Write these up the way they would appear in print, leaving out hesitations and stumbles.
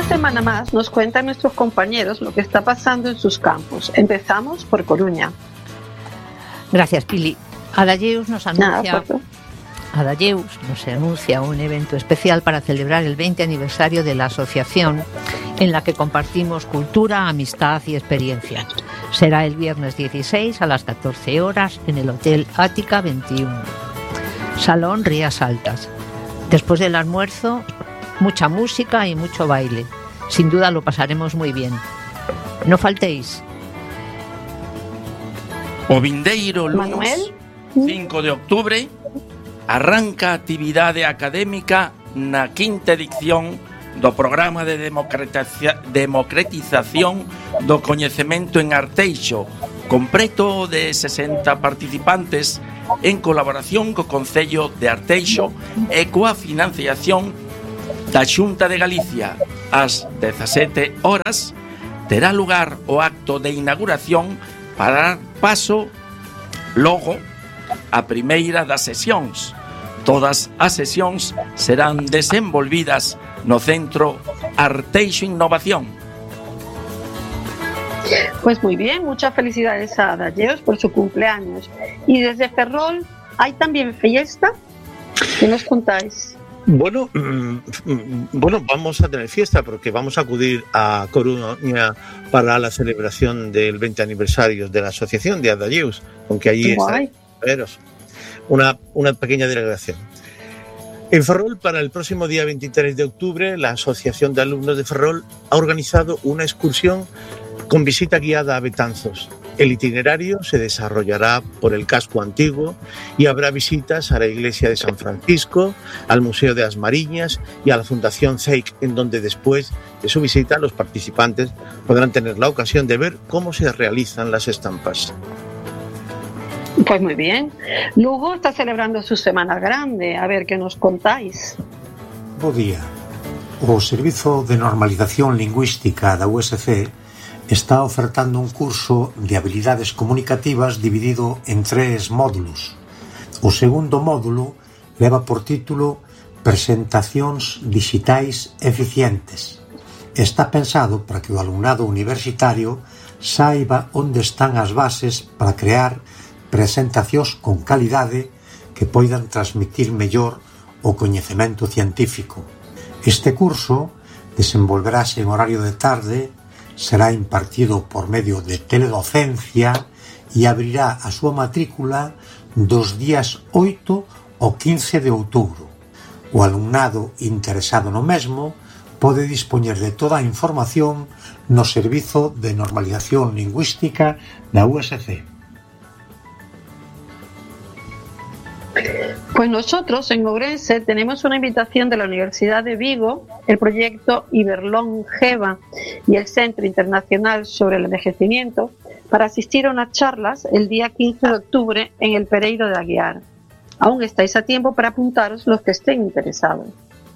semana más nos cuentan nuestros compañeros lo que está pasando en sus campos. Empezamos por Coruña. Gracias, Pili. Adayeus nos anuncia un evento especial para celebrar el 20 aniversario de la asociación en la que compartimos cultura, amistad y experiencia. Será el viernes 16 a las 14 horas en el Hotel Ática 21. Salón Rías Altas. Después del almuerzo, mucha música y mucho baile. Sin duda lo pasaremos muy bien. No faltéis. O vindeiro lunes 5 de octubre arranca a actividade académica na quinta edición do programa de democratización do coñecemento en Arteixo, con preto de 60 participantes en colaboración co Concello de Arteixo e coa financiación da Xunta de Galicia. Ás 17 horas terá lugar o acto de inauguración para dar paso logo a primeira das sesións. Todas as sesións serán desenvolvidas no Centro Arteixo Innovación. Pues muy bien, muchas felicidades a Adayeus por su cumpleaños. Y desde Ferrol, ¿hay también fiesta? ¿Qué nos contáis? Bueno, vamos a tener fiesta porque vamos a acudir a Coruña para la celebración del 20 aniversario de la asociación de Adayeus, aunque allí está una pequeña delegación. En Ferrol, para el próximo día 23 de octubre, la Asociación de Alumnos de Ferrol ha organizado una excursión con visita guiada a Betanzos. El itinerario se desarrollará por el casco antiguo y habrá visitas a la iglesia de San Francisco, al Museo de las Mariñas y a la Fundación CEIC, en donde después de su visita los participantes podrán tener la ocasión de ver cómo se realizan las estampas. Pues muy bien. Lugo está celebrando su Semana Grande. A ver, ¿qué nos contáis? Bo día. O Servizo de Normalización Lingüística da USC está ofertando un curso de habilidades comunicativas dividido en 3 módulos. O segundo módulo leva por título Presentacións dixitais eficientes. Está pensado para que o alumnado universitario saiba onde están as bases para crear presentacións con calidade que poidan transmitir mellor o coñecemento científico. Este curso desenvolverase en horario de tarde, será impartido por medio de teledocencia e abrirá a súa matrícula dos días 8 ao 15 de outubro. O alumnado interesado no mesmo pode dispoñer de toda a información no Servizo de Normalización Lingüística da USC. Pues nosotros en Ourense tenemos una invitación de la Universidad de Vigo, el proyecto Iberlongeva y el Centro Internacional sobre el Envejecimiento para asistir a unas charlas el día 15 de octubre en el Pereiro de Aguiar. Aún estáis a tiempo para apuntaros los que estén interesados.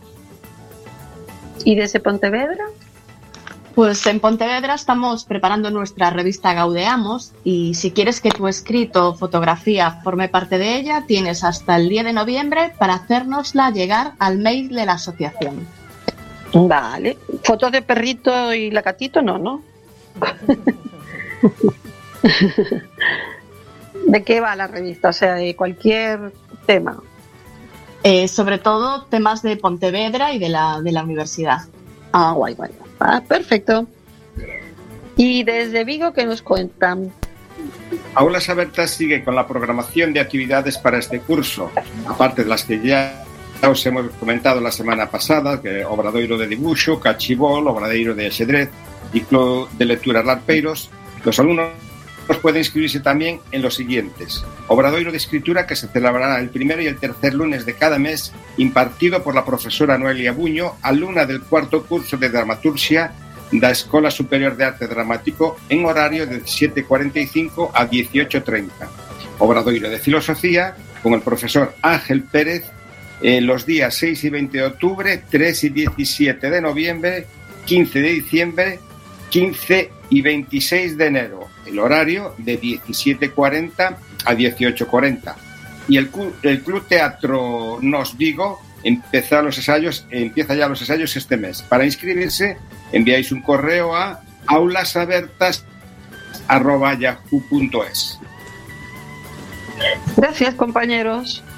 ¿Y desde Pontevedra? Pues en Pontevedra estamos preparando nuestra revista Gaudeamos y si quieres que tu escrito o fotografía forme parte de ella, tienes hasta el 10 de noviembre para hacérnosla llegar al mail de la asociación. Vale. ¿Fotos de perrito y la gatito? No. ¿De qué va la revista? O sea, de cualquier tema. Sobre todo temas de Pontevedra y de la universidad. Ah, guay. Perfecto. Y desde Vigo, ¿qué nos cuentan? Aulas Abertas sigue con la programación de actividades para este curso, aparte de las que ya os hemos comentado la semana pasada, que Obradoiro de Dibuxo, Cachibol, Obradoiro de Axedrez y Club de Lectura Larpeiros. Los alumnos pueden inscribirse también en los siguientes: Obradoiro de Escritura, que se celebrará el primero y el tercer lunes de cada mes, impartido por la profesora Noelia Buño, alumna del 4º curso de Dramaturgia da Escola Superior de Arte Dramático, en horario de 17:45 a 18:30. Obradoiro de Filosofía, con el profesor Ángel Pérez, los días 6 y 20 de octubre, 3 y 17 de noviembre, 15 de diciembre, 15 y 26 de enero, el horario de 17:40 a 18:40. Y el Club Teatro Nos Vigo, empieza ya los ensayos este mes. Para inscribirse, enviáis un correo a aulasabertas@yahoo.es. Gracias, compañeros.